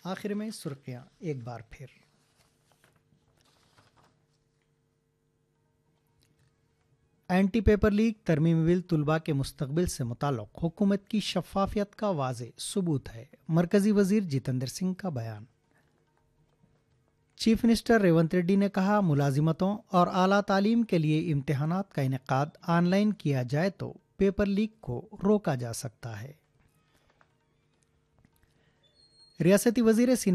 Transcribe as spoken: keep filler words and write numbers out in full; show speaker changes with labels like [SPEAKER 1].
[SPEAKER 1] आखिर में सुर्खियां एक बार फिर। एंटी पेपर लीक तरमीमी बिल तुलबा के मुस्तकबिल से मुताल्लिक हुकूमत की शफाफियत का वाज़े सबूत है। मरकजी वजीर जितेंद्र सिंह का बयान। चीफ मिनिस्टर रेवंत रेड्डी ने कहा, मुलाजिमतों और आला तालीम के लिए इम्तिहानात का इनेकाद ऑनलाइन किया जाए तो पेपर लीक को रोका जा सकता है। रियासती वजीर